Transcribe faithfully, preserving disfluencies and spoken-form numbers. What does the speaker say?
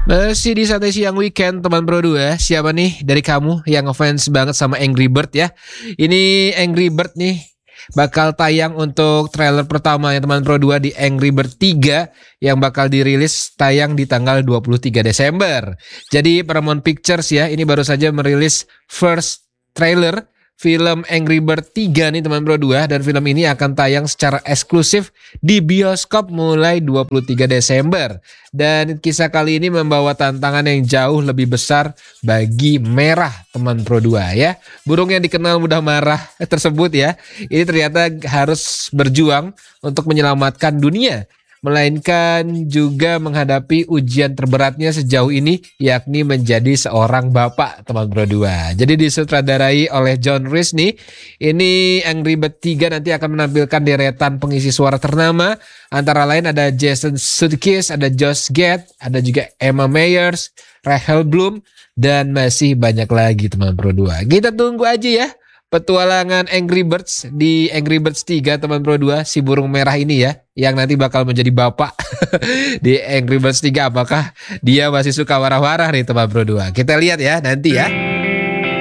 Masih di Santai Siang Weekend teman Pro dua. Siapa nih dari kamu yang ngefans banget sama Angry Bird ya? Ini Angry Bird nih bakal tayang untuk trailer pertama ya teman Pro dua di Angry Bird tiga yang bakal dirilis tayang di tanggal dua puluh tiga Desember. Jadi Paramount Pictures ya ini baru saja merilis first trailer film Angry Bird tiga nih teman Pro dua, dan film ini akan tayang secara eksklusif di bioskop mulai dua puluh tiga Desember. Dan kisah kali ini membawa tantangan yang jauh lebih besar bagi Merah teman Pro dua ya. Burung yang dikenal mudah marah tersebut ya, ini ternyata harus berjuang untuk menyelamatkan dunia, melainkan juga menghadapi ujian terberatnya sejauh ini, yakni menjadi seorang bapak teman Pro dua. Jadi disutradarai oleh John Reese nih. Ini Angry Bird tiga nanti akan menampilkan deretan pengisi suara ternama, antara lain ada Jason Sudeikis, ada Josh Gad, ada juga Emma Myers, Rachel Bloom, dan masih banyak lagi teman Pro dua. Kita tunggu aja ya petualangan Angry Birds di Angry Birds tiga teman Pro dua, si burung merah ini ya, yang nanti bakal menjadi bapak di Angry Birds tiga. Apakah dia masih suka warah-warah nih teman Pro dua? Kita lihat ya nanti ya.